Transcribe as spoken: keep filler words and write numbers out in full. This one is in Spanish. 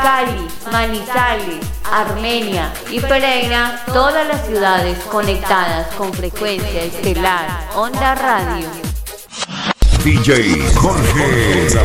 Cali, Manizales, Armenia y Pereira, todas las ciudades conectadas con frecuencia estelar Onda Radio. D J Jorge